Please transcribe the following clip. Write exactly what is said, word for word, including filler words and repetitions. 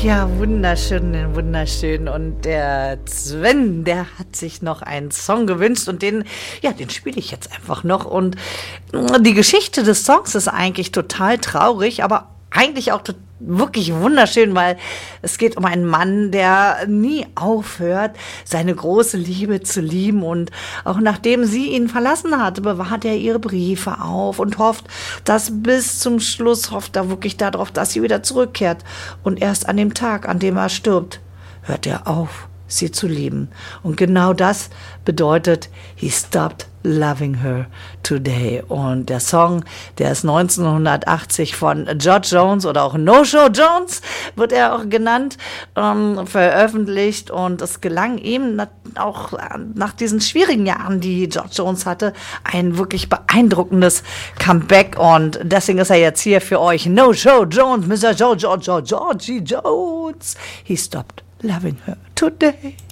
Ja, wunderschön, wunderschön. Und der Sven, der hat sich noch einen Song gewünscht und den, ja, den spiele ich jetzt einfach noch. Und die Geschichte des Songs ist eigentlich total traurig, aber eigentlich auch total wirklich wunderschön, weil es geht um einen Mann, der nie aufhört, seine große Liebe zu lieben, und auch nachdem sie ihn verlassen hat, bewahrt er ihre Briefe auf und hofft, dass bis zum Schluss, hofft er wirklich darauf, dass sie wieder zurückkehrt, und erst an dem Tag, an dem er stirbt, hört er auf, sie zu lieben. Und genau das bedeutet, he stopped loving her today. Und der Song, der ist neunzehnhundertachtzig von George Jones oder auch No-Show Jones, wird er auch genannt, ähm, veröffentlicht. Und es gelang ihm auch nach diesen schwierigen Jahren, die George Jones hatte, ein wirklich beeindruckendes Comeback. Und deswegen ist er jetzt hier für euch. No-Show Jones, Mister George, George, George, Georgie Jones. He stopped loving her today.